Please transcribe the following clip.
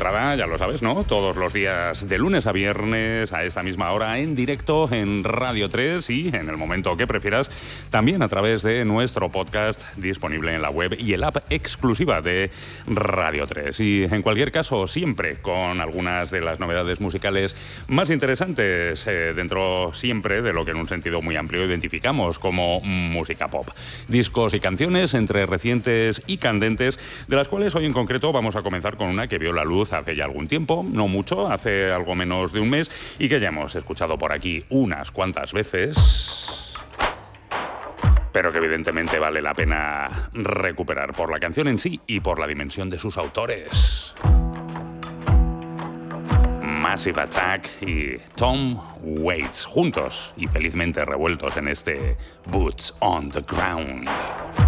entrada, ya lo sabes, ¿no? Todos los días de lunes a viernes a esta misma hora en directo en Radio 3 y en el momento que prefieras también a través de nuestro podcast disponible en la web y el app exclusiva de Radio 3. Y en cualquier caso, siempre con algunas de las novedades musicales más interesantes dentro siempre de lo que en un sentido muy amplio identificamos como música pop. Discos y canciones entre recientes y candentes, de las cuales hoy en concreto vamos a comenzar con una que vio la luz hace ya algún tiempo, no mucho, hace algo menos de un mes, y que ya hemos escuchado por aquí unas cuantas veces, pero que evidentemente vale la pena recuperar por la canción en sí y por la dimensión de sus autores. Massive Attack y Tom Waits, juntos y felizmente revueltos en este Boots on the Ground.